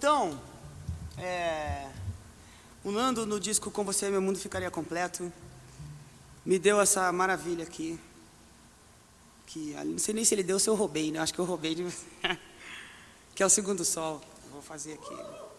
Então, o Nando, no disco Com Você Meu Mundo Ficaria Completo, me deu essa maravilha aqui. Que não sei nem se ele deu ou se eu roubei, né? Acho que eu roubei de você. Que é o Segundo Sol. Vou fazer aqui.